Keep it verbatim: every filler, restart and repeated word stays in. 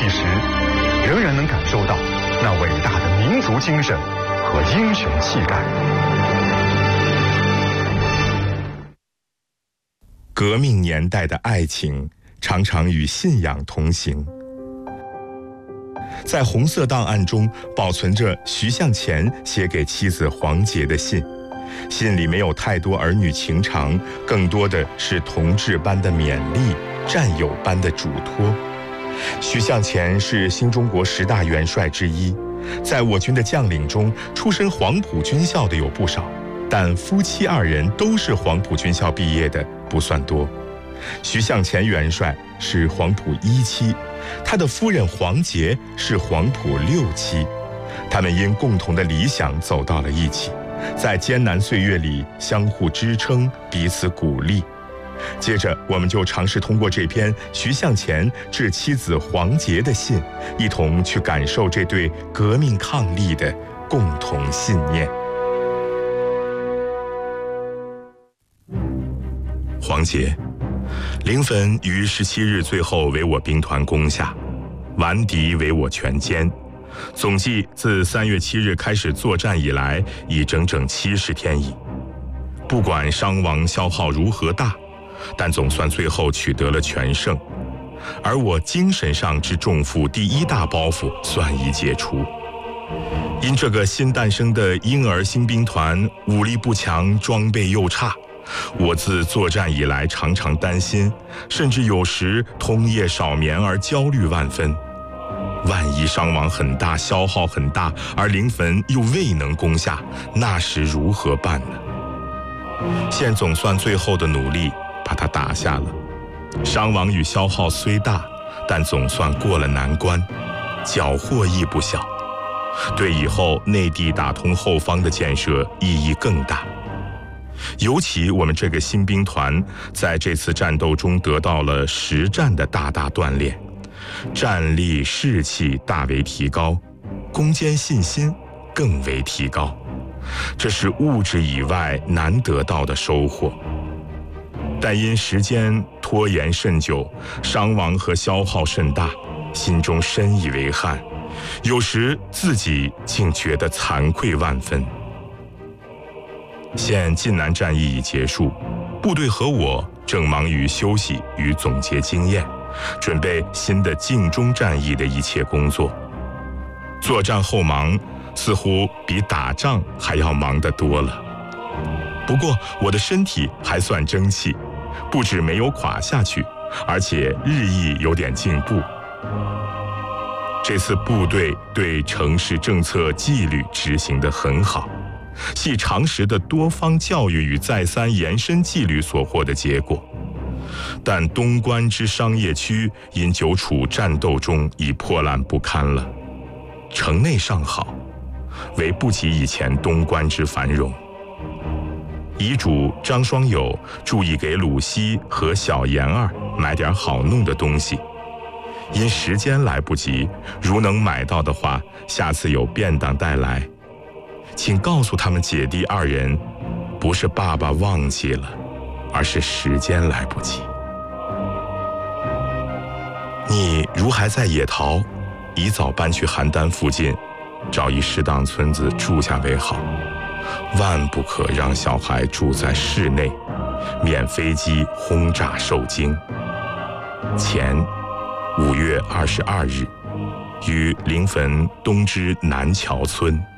一时，仍然能感受到那伟大的民族精神和英雄气概。 革命年代的爱情常常与信仰同行。在红色档案中保存着徐向前写给妻子黄杰的信，信里没有太多儿女情长，更多的是同志般的勉励，战友般的嘱托。徐向前是新中国十大元帅之一，在我军的将领中，出身黄埔军校的有不少，但夫妻二人都是黄埔军校毕业的不算多。徐向前元帅是黄埔一期，他的夫人黄杰是黄埔六期，他们因共同的理想走到了一起，在艰难岁月里相互支撑，彼此鼓励。接着我们就尝试通过这篇徐向前致妻子黄杰的信，一同去感受这对革命抗力的共同信念。黄杰，临汾于十七日最后为我兵团攻下，顽敌为我全歼，总计自三月七日开始作战以来，已整整七十天矣。不管伤亡消耗如何大，但总算最后取得了全胜，而我精神上之重负第一大包袱算已解除。因这个新诞生的婴儿新兵团武力不强，装备又差，我自作战以来常常担心，甚至有时通夜少眠而焦虑万分。万一伤亡很大，消耗很大，而临汾又未能攻下，那时如何办呢？现总算最后的努力把它打下了，伤亡与消耗虽大，但总算过了难关，缴获亦不小，对以后内地打通后方的建设意义更大。尤其我们这个新兵团在这次战斗中得到了实战的大大锻炼，战力士气大为提高，攻坚信心更为提高，这是物质以外难得到的收获。但因时间拖延甚久，伤亡和消耗甚大，心中深以为憾，有时自己竟觉得惭愧万分。现晋南战役已结束，部队和我正忙于休息与总结经验，准备新的晋中战役的一切工作。作战后忙，似乎比打仗还要忙得多了。不过我的身体还算争气，不止没有垮下去，而且日益有点进步。这次部队对城市政策纪律执行得很好，系常识的多方教育与再三延伸纪律所获的结果。但东关之商业区因久处战斗中已破烂不堪了，城内尚好，唯不及以前东关之繁荣。遗嘱张双友注意给鲁西和小妍儿买点好弄的东西，因时间来不及，如能买到的话，下次有便当带来，请告诉他们姐弟二人，不是爸爸忘记了，而是时间来不及。你如还在野逃，宜早搬去邯郸附近，找一适当村子住下为好，万不可让小孩住在室内，免飞机轰炸受惊。前五月二十二日，于临汾东之南桥村。